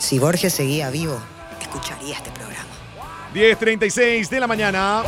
Si Borges seguía vivo, escucharía este programa. 10:36 de la mañana.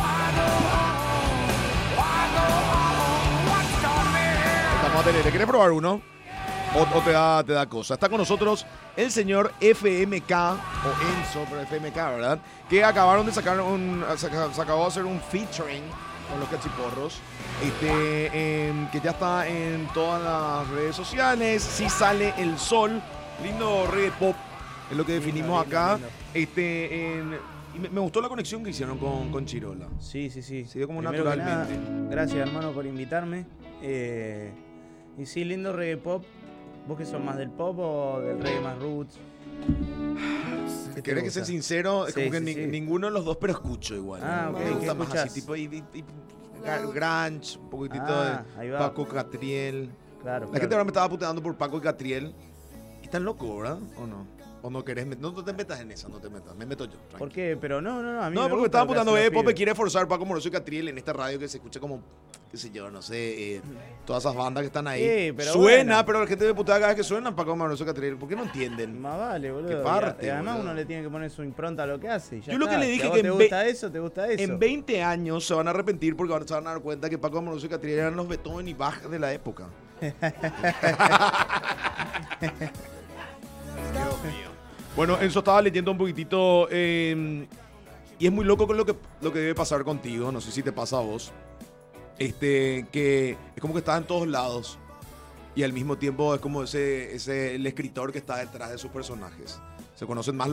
Estamos a tener. ¿Querés probar uno? O te da cosa. Está con nosotros el señor FMK, o Enzo, pero FMK, ¿verdad? Que acabaron de sacar se acabó de hacer un featuring con los Cachiporros. Que ya está en todas las redes sociales. Sí sale el sol. Lindo reggae pop. Es lo que definimos acá. Y me gustó la conexión que hicieron con Chirola. Sí. Se dio como Primero que naturalmente. nada, gracias, hermano, por invitarme. Y sí, lindo reggae pop. ¿Vos que sos más del pop o del reggae más roots? Si querés que ser sincero, es Sí, como que sí. ninguno de los dos, pero escucho igual. Ah, ok, Me gusta ¿qué más escuchás? así, tipo grunge, un poquitito ahí de va. Paco Catriel. Claro. La gente ahora me estaba puteando por Paco y Catriel. Y están locos, ¿verdad? ¿O no? ¿O no querés? No te metas en esa, no te metas. Me meto yo. Tranquilo. ¿Por qué? Pero no, a mí No, me porque me gusta estaban lo que puteando, hacen los Pope pibes. quiere forzar Paco Moroso y Catriel en esta radio que se escucha como, qué sé yo, no sé, todas esas bandas que están ahí. Sí, pero suena, bueno. pero la gente me putea cada vez que suenan Paco Moroso y Catriel. ¿Por qué no entienden? Más vale, boludo. Qué parte, y además boludo. uno le tiene que poner su impronta a lo que hace. Y ya Yo lo que está. le dije Si a vos que te en gusta eso, te gusta eso. En 20 años se van a arrepentir porque ahora se van a dar cuenta que Paco Amoroso y Catriel eran los Beethoven y Bach de la época. Dios mío. Bueno, Enzo estaba leyendo un poquitito y es muy loco con lo que debe pasar contigo. No sé si te pasa a vos. Que es como que estás en todos lados y al mismo tiempo es como el escritor que está detrás de sus personajes. Se conocen más